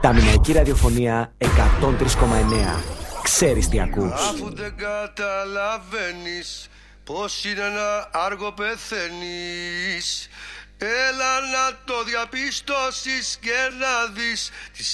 Ταμηναϊκή ραδιοφωνία 103,9. Ξέρεις τι ακούς. Αφού δεν καταλαβαίνεις πως είναι ένα άργο πεθαίνεις, έλα να το διαπιστώσεις και να δεις τις